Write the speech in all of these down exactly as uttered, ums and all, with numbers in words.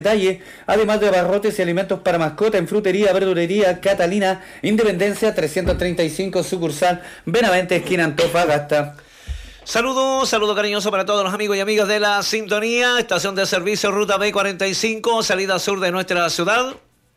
Detalle, además de abarrotes y alimentos para mascota en frutería, verdulería Catalina, Independencia trescientos treinta y cinco, sucursal Benavente, esquina Antofagasta. Saludos, saludo cariñoso para todos los amigos y amigas de la sintonía. Estación de servicio Ruta B cuarenta y cinco, salida sur de nuestra ciudad.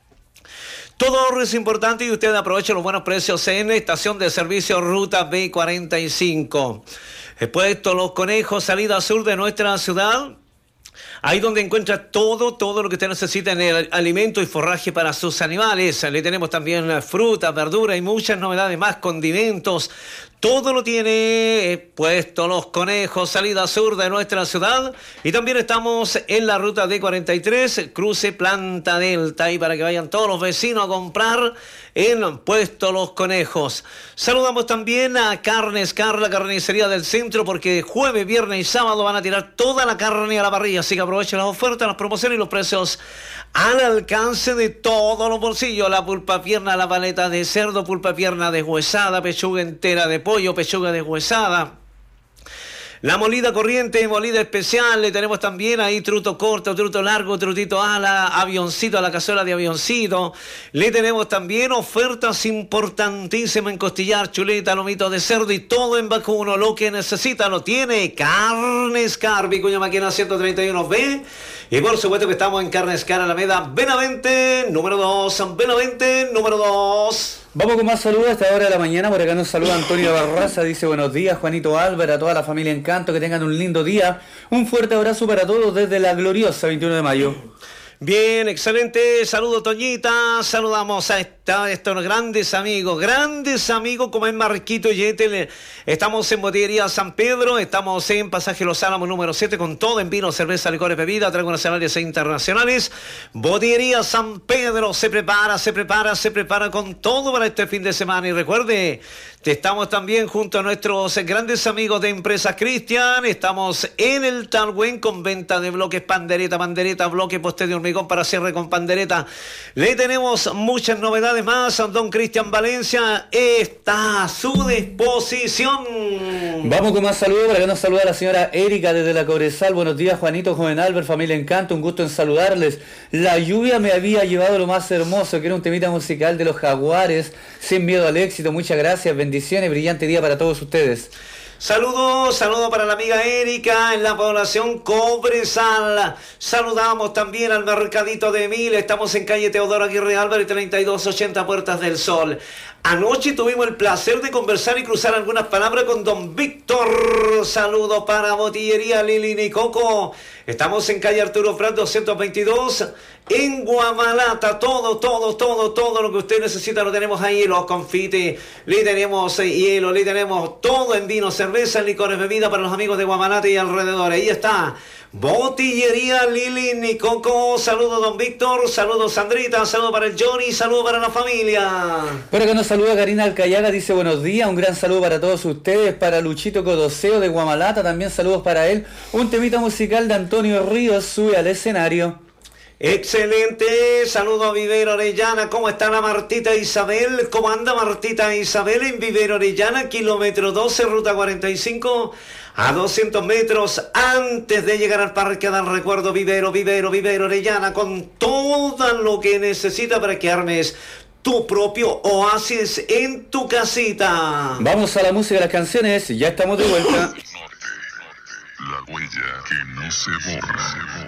Todo ahorro es importante y usted aproveche los buenos precios en estación de servicio Ruta B cuarenta y cinco. Puesto Los Conejos, salida sur de nuestra ciudad. Ahí donde encuentra todo, todo lo que usted necesita en el alimento y forraje para sus animales. Le tenemos también fruta, verdura y muchas novedades más, condimentos. Todo lo tiene Puesto Los Conejos, salida sur de nuestra ciudad. Y también estamos en la ruta D cuarenta y tres, cruce Planta Delta. Y para que vayan todos los vecinos a comprar en Puesto Los Conejos. Saludamos también a Carnes Car, la carnicería del centro, porque jueves, viernes y sábado van a tirar toda la carne a la parrilla. Así que aprovechen las ofertas, las promociones y los precios al alcance de todos los bolsillos. La pulpa pierna, la paleta de cerdo, pulpa pierna deshuesada, pechuga entera de pollo, pechuga deshuesada. La molida corriente, molida especial, le tenemos también ahí truto corto, truto largo, trutito ala, avioncito a la cazuela de avioncito. Le tenemos también ofertas importantísimas en costillar, chuleta, lomito de cerdo y todo en vacuno. Lo que necesita lo tiene Carnes Car, Vicuña Maquena ciento treinta y uno B. Y por supuesto que estamos en Carnes Car, Alameda Benavente, número dos, Benavente, número dos. Vamos con más saludos a esta hora de la mañana. Por acá nos saluda Antonio Barraza, dice buenos días Juanito Álvarez, a toda la familia Encanto, que tengan un lindo día. Un fuerte abrazo para todos desde la gloriosa veintiuno de mayo. Bien, excelente, saludo Toñita, saludamos a, esta, a estos grandes amigos, grandes amigos como es Marquito Yete. Estamos en Botillería San Pedro, estamos en Pasaje Los Álamos número siete con todo en vino, cerveza, licores, bebidas, tragos nacionales e internacionales. Botillería San Pedro se prepara, se prepara, se prepara con todo para este fin de semana. Y recuerde, estamos también junto a nuestros grandes amigos de Empresas Cristian, estamos en el Talbuen con venta de bloques, pandereta, pandereta, bloque, poste de hormigón para cierre con pandereta. Le tenemos muchas novedades más. Don Cristian Valencia está a su disposición. Vamos con más saludos. Para que nos saluda la señora Erika desde la Cobresal. Buenos días Juanito, joven Albert, familia Encanto, un gusto en saludarles. La lluvia me había llevado lo más hermoso, que era un temita musical de los Jaguares, Sin Miedo al Éxito. Muchas gracias, bendiciones, brillante día para todos ustedes. Saludos, saludos para la amiga Erika en la población Cobresal. Saludamos también al Mercadito de Mil. Estamos en calle Teodoro Aguirre Álvarez, treinta y dos ochenta, Puertas del Sol. Anoche tuvimos el placer de conversar y cruzar algunas palabras con don Víctor. Saludos para Botillería Lili Nicoco. Estamos en calle Arturo Prat doscientos veintidós. En Guamalata, todo, todo, todo, todo lo que usted necesita lo tenemos ahí, los confites, le tenemos eh, hielo, le tenemos todo en vino, cerveza, licores, bebida para los amigos de Guamalata y alrededor. Ahí está, Botillería Lili Nicoco. Saludos don Víctor, saludos Sandrita, saludos para el Johnny, saludos para la familia. Por acá nos saluda Karina Alcayaga, dice buenos días, un gran saludo para todos ustedes, para Luchito Codoseo de Guamalata, también saludos para él. Un temita musical de Antonio Ríos sube al escenario. Excelente, saludo a Vivero Orellana. ¿Cómo está la Martita Isabel? ¿Cómo anda Martita Isabel en Vivero Orellana? Kilómetro doce, ruta cuarenta y cinco, a doscientos metros antes de llegar al Parque del Recuerdo. Vivero, Vivero, Vivero Orellana, con todo lo que necesita para que armes tu propio oasis en tu casita. Vamos a la música de las canciones, ya estamos de vuelta. La huella que no se borra.